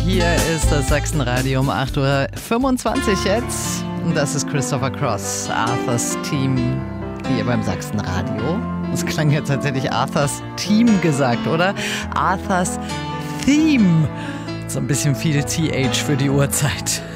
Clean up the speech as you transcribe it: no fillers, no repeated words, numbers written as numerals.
Hier ist das Sachsenradio um 8.25 Uhr jetzt. Und das ist Christopher Cross, Arthurs Team, hier beim Sachsenradio. Das klang jetzt tatsächlich Arthurs Team gesagt, oder? Arthurs Theme. So ein bisschen viel TH für die Uhrzeit.